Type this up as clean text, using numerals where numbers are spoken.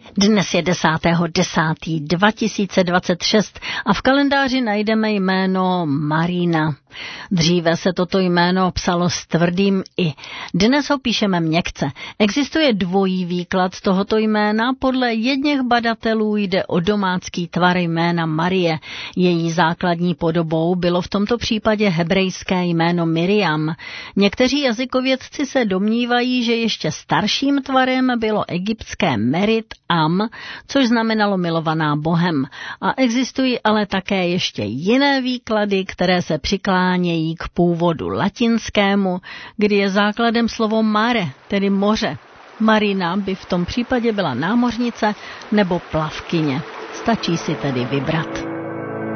Dnes je 10.10.2026 a v kalendáři najdeme jméno Marina. Dříve se toto jméno psalo s tvrdým i. Dnes ho píšeme měkce. Existuje dvojí výklad tohoto jména. Podle jedněch badatelů jde o domácký tvar jména Marie. Její základní podobou bylo v tomto případě hebrejské jméno Miriam. Někteří jazykovědci se domnívají, že ještě starším tvarem bylo egyptské Merit Am, což znamenalo milovaná Bohem. A existují ale také ještě jiné výklady, které se přiklánějí k původu latinskému, kdy je základem slovo mare, tedy moře. Marina by v tom případě byla námořnice nebo plavkyně. Stačí si tedy vybrat.